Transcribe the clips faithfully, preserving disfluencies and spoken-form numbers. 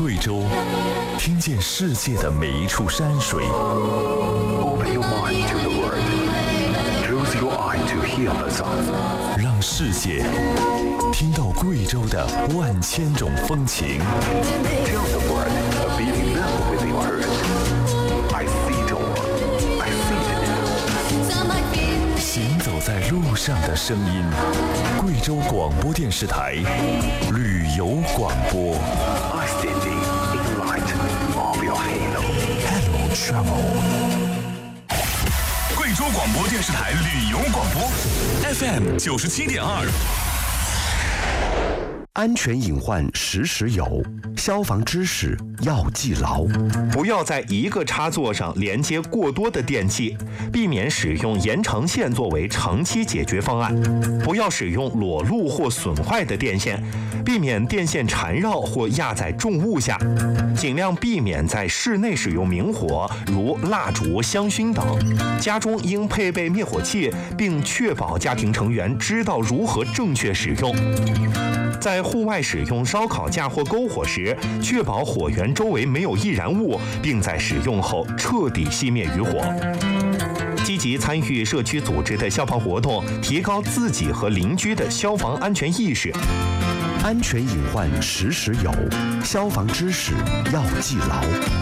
贵州，听见世界的每一处山水。 Open your mind to the world. Close your eye to hear the sound. 让世界听到贵州的万千种风情。 Tell the world a beating level with your heart. I see it all. I feel it. 行走在路上的声音，贵州广播电视台旅游广播。 I stand in the light of your halo. Hello Travel。 贵州广播电视台旅游广播 F M 九十七点二。 安全隐患时时有，消防知识要记牢。 不要在一个插座上连接过多的电器，避免使用延长线作为长期解决方案。不要使用裸露或损坏的电线，避免电线缠绕或压在重物下。尽量避免在室内使用明火，如蜡烛、香薰等。家中应配备灭火器，并确保家庭成员知道如何正确使用。在户外使用烧烤架或篝火时，确保火源周围没有易燃物，并在使用后彻底熄灭余火。积极参与社区组织的消防活动，提高自己和邻居的消防安全意识。 安全隐患时时有，消防知识要记牢。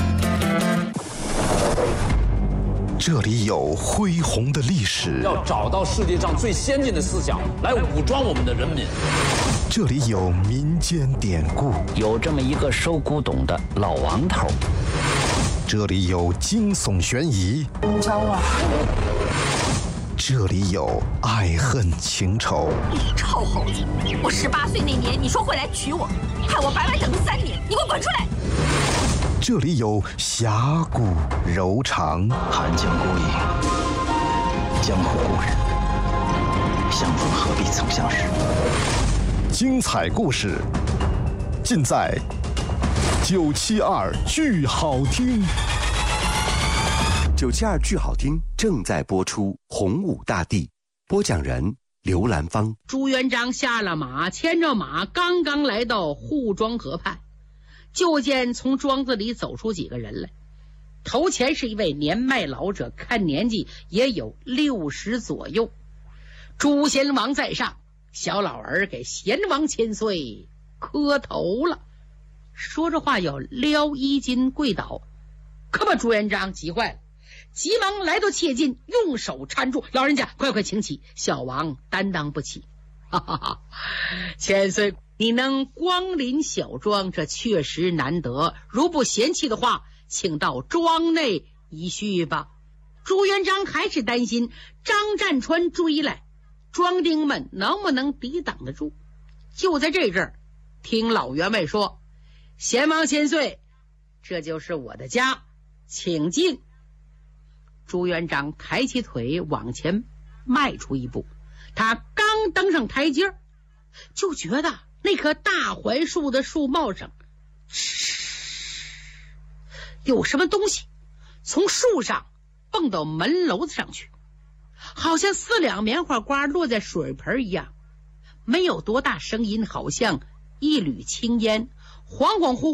这里有恢宏的历史， 要找到世界上最先进的思想来武装我们的人民。 这里有民间典故， 有这么一个收古董的老王头。 这里有惊悚悬疑， 你找我？ 这里有爱恨情仇。 你臭猴子！我十八岁那年你说会来娶我，害我白白等了三年，你给我滚出来！ 这里有侠骨柔肠， 寒江孤影，江湖故人，相逢何必曾相识。 精彩故事尽在九七二剧好听。九七二剧好听正在播出，洪武大帝，播讲人刘兰芳。 朱元璋下了马，牵着马刚刚来到护庄河畔，就见从庄子里走出几个人来。头前是一位年迈老者，看年纪也有六十左右。朱贤王在上，小老儿给贤王千岁磕头了。说着话要撩衣襟跪倒，可把朱元璋急坏了，急忙来到切近，用手搀住老人家，快快请起，小王担当不起。哈哈哈，千岁，你能光临小庄，这确实难得，如不嫌弃的话，请到庄内一叙吧。朱元璋还是担心张占川追来，庄丁们能不能抵挡得住。就在这阵儿，听老员外说，贤王千岁，这就是我的家，请进。朱元璋抬起腿往前迈出一步，他刚登上台阶，就觉得那棵大槐树的树帽上有什么东西从树上蹦到门楼子上去，好像四两棉花瓜落在水盆一样，没有多大声音，好像一缕青烟，恍恍惚